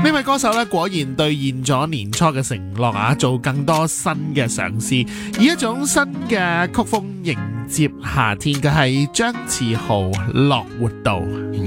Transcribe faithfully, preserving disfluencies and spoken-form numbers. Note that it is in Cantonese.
呢位歌手咧果然兌現咗年初嘅承諾啊，做更多新嘅嘗試，以一種新嘅曲風迎接夏天。嘅係張志豪《樂活道》。